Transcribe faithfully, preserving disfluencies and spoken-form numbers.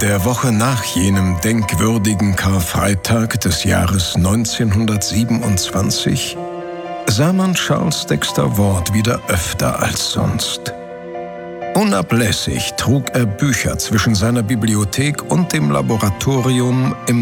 der Woche nach jenem denkwürdigen Karfreitag des Jahres neunzehnhundertsiebenundzwanzig sah man Charles Dexter Ward wieder öfter als sonst. Unablässig trug er Bücher zwischen seiner Bibliothek und dem Laboratorium im